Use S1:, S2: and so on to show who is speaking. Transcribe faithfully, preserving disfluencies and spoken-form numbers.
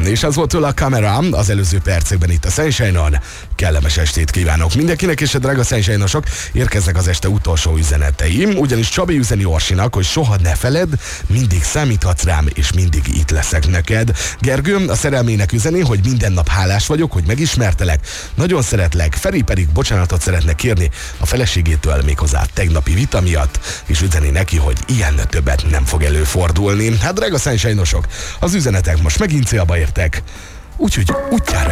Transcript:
S1: És az volt tőle a kamera az előző percekben itt a Sunshine-on. Kellemes estét kívánok mindenkinek, és a drága Sunshine-osok, érkeznek az este utolsó üzenetei. Ugyanis Csabi üzeni Orsinak, hogy soha ne feledd, mindig számíthatsz rám, és mindig itt leszek neked. Gergő a szerelmének üzeni, hogy minden nap hálás vagyok, hogy megismertelek. Nagyon szeretlek. Feri pedig bocsánatot szeretne kérni a feleségétől, méghozzá tegnapi vita miatt, és üzeni neki, hogy ilyen többet nem fog előfordulni. Hát drága Sunshine-osok, az üzenetek most megint célba értek, úgyhogy útjára